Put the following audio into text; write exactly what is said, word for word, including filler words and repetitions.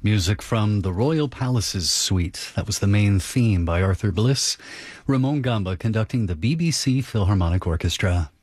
Music from the Royal Palaces Suite. That was the main theme by Arthur Bliss. Ramon Gamba conducting the B B C Philharmonic Orchestra.